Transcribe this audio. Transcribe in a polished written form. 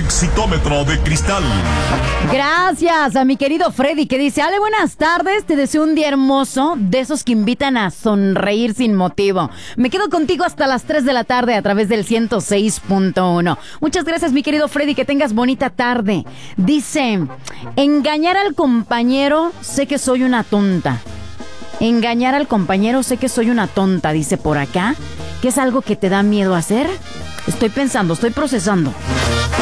Exitómetro de cristal. Gracias a mi querido Freddy, que dice: Ale, buenas tardes, te deseo un día hermoso, de esos que invitan a sonreír sin motivo. Me quedo contigo hasta las 3 de la tarde a través del 106.1. Muchas gracias, mi querido Freddy, que tengas bonita tarde. Dice: engañar al compañero, sé que soy una tonta. Engañar al compañero, sé que soy una tonta, dice por acá. ¿Qué es algo que te da miedo hacer? Estoy pensando, estoy procesando.